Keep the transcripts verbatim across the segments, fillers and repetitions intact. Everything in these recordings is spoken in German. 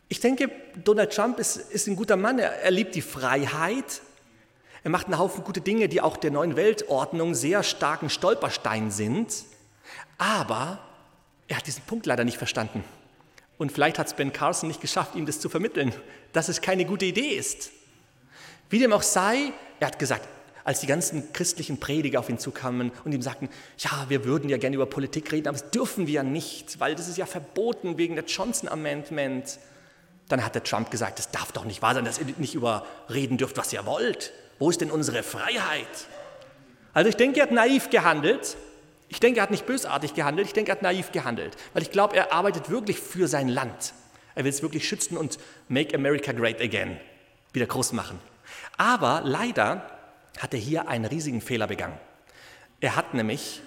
Ich denke, Donald Trump ist, ist ein guter Mann. Er, er liebt die Freiheit. Er macht einen Haufen gute Dinge, die auch der neuen Weltordnung sehr starken Stolperstein sind. Aber er hat diesen Punkt leider nicht verstanden. Und vielleicht hat es Ben Carson nicht geschafft, ihm das zu vermitteln, dass es keine gute Idee ist. Wie dem auch sei, er hat gesagt, als die ganzen christlichen Prediger auf ihn zukamen und ihm sagten, ja, wir würden ja gerne über Politik reden, aber das dürfen wir ja nicht, weil das ist ja verboten wegen der Johnson Amendment. Dann hat der Trump gesagt, das darf doch nicht wahr sein, dass ihr nicht überreden dürft, was ihr wollt. Wo ist denn unsere Freiheit? Also ich denke, er hat naiv gehandelt. Ich denke, er hat nicht bösartig gehandelt. Ich denke, er hat naiv gehandelt. Weil ich glaube, er arbeitet wirklich für sein Land. Er will es wirklich schützen und make America great again, wieder groß machen. Aber leider hat er hier einen riesigen Fehler begangen. Er hat nämlich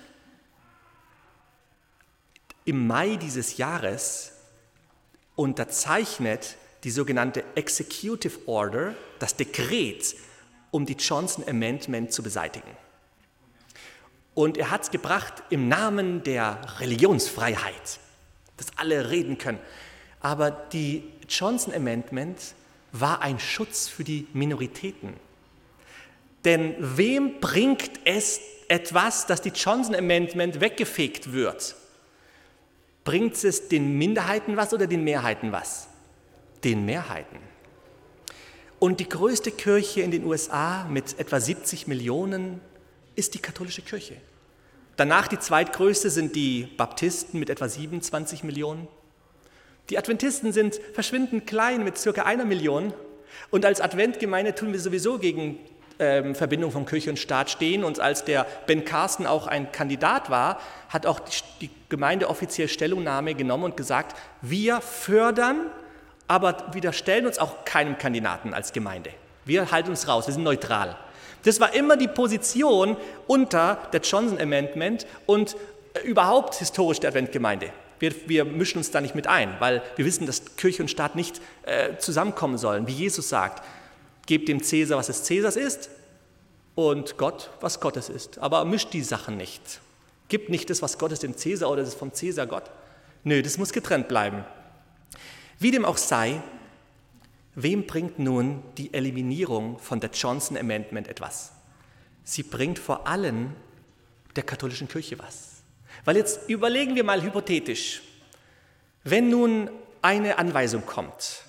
im Mai dieses Jahres unterzeichnet die sogenannte Executive Order, das Dekret, um die Johnson Amendment zu beseitigen. Und er hat es gebracht im Namen der Religionsfreiheit, dass alle reden können. Aber die Johnson Amendment war ein Schutz für die Minoritäten. Denn wem bringt es etwas, dass die Johnson Amendment weggefegt wird? Bringt es den Minderheiten was oder den Mehrheiten was? Den Mehrheiten. Und die größte Kirche in den U S A mit etwa siebzig Millionen ist die katholische Kirche. Danach die zweitgrößte sind die Baptisten mit etwa siebenundzwanzig Millionen. Die Adventisten sind verschwindend klein mit circa einer Million. Und als Adventgemeinde tun wir sowieso gegen ähm, Verbindung von Kirche und Staat stehen. Und als der Ben Carson auch ein Kandidat war, hat auch die, die Gemeinde offiziell Stellungnahme genommen und gesagt, wir fördern, aber wir stellen uns auch keinem Kandidaten als Gemeinde. Wir halten uns raus, wir sind neutral. Das war immer die Position unter der Johnson Amendment und überhaupt historisch der Adventgemeinde. Wir, wir mischen uns da nicht mit ein, weil wir wissen, dass Kirche und Staat nicht äh, zusammenkommen sollen. Wie Jesus sagt, gebt dem Cäsar, was es Cäsars ist und Gott, was Gottes ist. Aber mischt die Sachen nicht. Gibt nicht das, was Gott ist, dem Cäsar oder das vom Cäsar Gott. Nö, das muss getrennt bleiben. Wie dem auch sei, wem bringt nun die Eliminierung von der Johnson Amendment etwas? Sie bringt vor allem der katholischen Kirche was. Weil jetzt überlegen wir mal hypothetisch, wenn nun eine Anweisung kommt,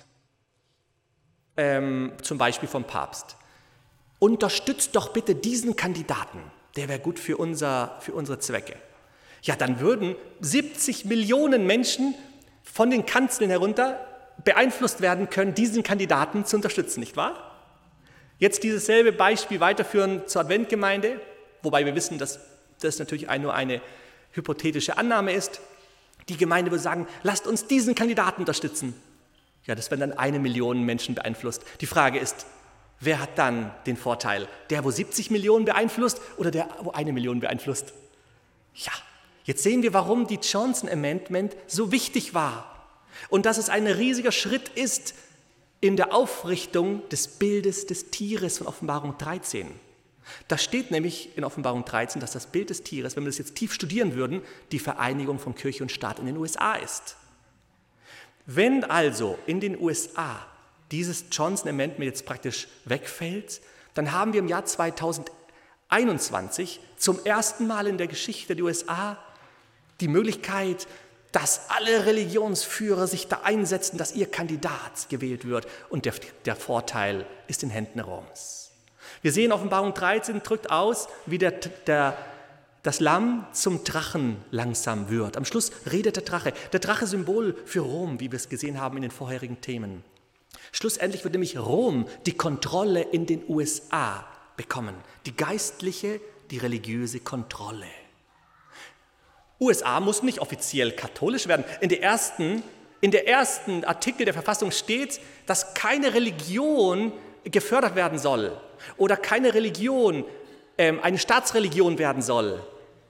ähm, zum Beispiel vom Papst, unterstützt doch bitte diesen Kandidaten, der wäre gut für, unser, für unsere Zwecke. Ja, dann würden siebzig Millionen Menschen von den Kanzeln herunter beeinflusst werden können, diesen Kandidaten zu unterstützen, nicht wahr? Jetzt dieses selbe Beispiel weiterführen zur Adventgemeinde, wobei wir wissen, dass das natürlich nur eine hypothetische Annahme ist. Die Gemeinde würde sagen, lasst uns diesen Kandidaten unterstützen. Ja, das werden dann eine Million Menschen beeinflusst. Die Frage ist, wer hat dann den Vorteil? Der, wo siebzig Millionen beeinflusst oder der, wo eine Million beeinflusst? Ja, jetzt sehen wir, warum die Johnson Amendment so wichtig war und dass es ein riesiger Schritt ist in der Aufrichtung des Bildes des Tieres von Offenbarung dreizehn. Da steht nämlich in Offenbarung dreizehn, dass das Bild des Tieres, wenn wir das jetzt tief studieren würden, die Vereinigung von Kirche und Staat in den U S A ist. Wenn also in den U S A dieses Johnson Amendment jetzt praktisch wegfällt, dann haben wir im Jahr zweitausendeinundzwanzig zum ersten Mal in der Geschichte der U S A die Möglichkeit, dass alle Religionsführer sich da einsetzen, dass ihr Kandidat gewählt wird und der, der Vorteil ist in Händen Roms. Wir sehen, Offenbarung dreizehn drückt aus, wie der, der, das Lamm zum Drachen langsam wird. Am Schluss redet der Drache. Der Drache Symbol für Rom, wie wir es gesehen haben in den vorherigen Themen. Schlussendlich wird nämlich Rom die Kontrolle in den U S A bekommen. Die geistliche, die religiöse Kontrolle. U S A muss nicht offiziell katholisch werden. In der ersten, in der ersten Artikel der Verfassung steht, dass keine Religion gefördert werden soll oder keine Religion ähm, eine Staatsreligion werden soll.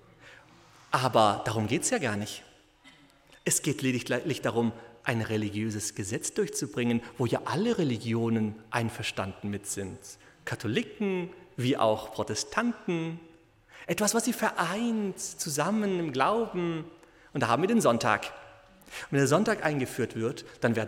Aber darum geht es ja gar nicht. Es geht lediglich darum, ein religiöses Gesetz durchzubringen, wo ja alle Religionen einverstanden mit sind. Katholiken wie auch Protestanten. Etwas, was sie vereint, zusammen im Glauben. Und da haben wir den Sonntag. Und wenn der Sonntag eingeführt wird, dann werden